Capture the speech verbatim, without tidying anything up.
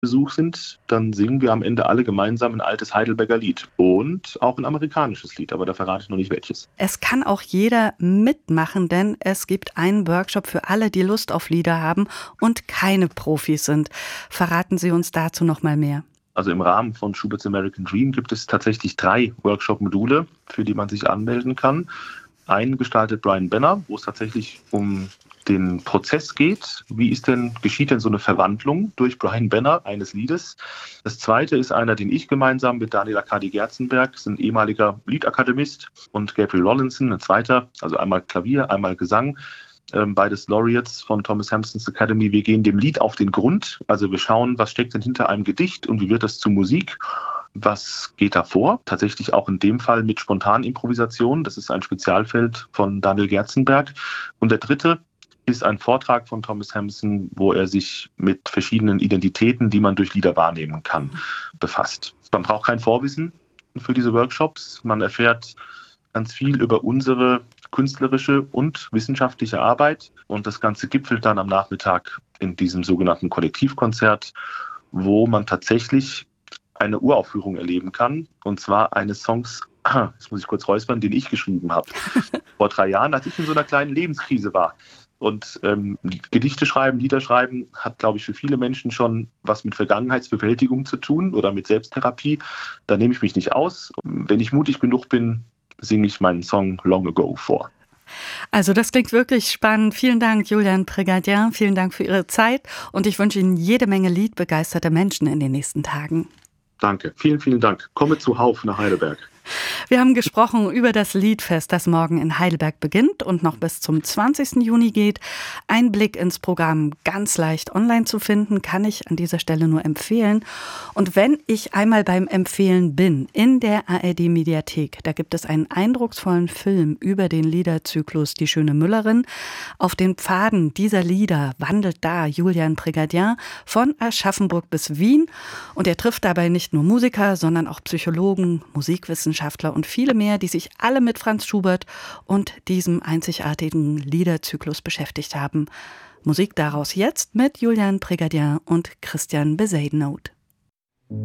Besuch sind, dann singen wir am Ende alle gemeinsam ein altes Heidelberger Lied und auch ein amerikanisches Lied, aber da verrate ich noch nicht welches. Es kann auch jeder mitmachen, denn es gibt einen Workshop für alle, die Lust auf Lieder haben und keine Profis sind. Verraten Sie uns dazu noch mal mehr. Also im Rahmen von Schubert's American Dream gibt es tatsächlich drei Workshop-Module, für die man sich anmelden kann. Einen gestaltet Brian Benner, wo es tatsächlich um den Prozess geht. Wie ist denn, geschieht denn so eine Verwandlung durch Brian Benner eines Liedes? Das zweite ist einer, den ich gemeinsam mit Daniel Arcadi-Gerzenberg, ist ein ehemaliger Liedakademist, und Gabriel Rawlinson, ein zweiter, also einmal Klavier, einmal Gesang, ähm, beides Laureates von Thomas Hampson's Academy. Wir gehen dem Lied auf den Grund, also wir schauen, was steckt denn hinter einem Gedicht und wie wird das zu Musik? Was geht da vor? Tatsächlich auch in dem Fall mit Spontanimprovisation. Das ist ein Spezialfeld von Daniel Gerzenberg. Und der dritte ist ein Vortrag von Thomas Hampson, wo er sich mit verschiedenen Identitäten, die man durch Lieder wahrnehmen kann, befasst. Man braucht kein Vorwissen für diese Workshops. Man erfährt ganz viel über unsere künstlerische und wissenschaftliche Arbeit. Und das Ganze gipfelt dann am Nachmittag in diesem sogenannten Kollektivkonzert, wo man tatsächlich eine Uraufführung erleben kann. Und zwar eines Songs, jetzt muss ich kurz räuspern, den ich geschrieben habe. Vor drei Jahren, als ich in so einer kleinen Lebenskrise war. Und ähm, Gedichte schreiben, Lieder schreiben hat, glaube ich, für viele Menschen schon was mit Vergangenheitsbewältigung zu tun oder mit Selbsttherapie. Da nehme ich mich nicht aus. Wenn ich mutig genug bin, singe ich meinen Song Long Ago vor. Also das klingt wirklich spannend. Vielen Dank, Julian Prégardien. Vielen Dank für Ihre Zeit. Und ich wünsche Ihnen jede Menge liedbegeisterte Menschen in den nächsten Tagen. Danke, vielen, vielen Dank. Komme zuhauf nach Heidelberg. Wir haben gesprochen über das Liedfest, das morgen in Heidelberg beginnt und noch bis zum zwanzigsten Juni geht. Ein Blick ins Programm ganz leicht online zu finden, kann ich an dieser Stelle nur empfehlen. Und wenn ich einmal beim Empfehlen bin, in der A R D-Mediathek, da gibt es einen eindrucksvollen Film über den Liederzyklus Die schöne Müllerin. Auf den Pfaden dieser Lieder wandelt da Julian Prégardien von Aschaffenburg bis Wien. Und er trifft dabei nicht nur Musiker, sondern auch Psychologen, Musikwissenschaftler und viele mehr, die sich alle mit Franz Schubert und diesem einzigartigen Liederzyklus beschäftigt haben. Musik daraus jetzt mit Julian Prégardien und Christian Besaidnout.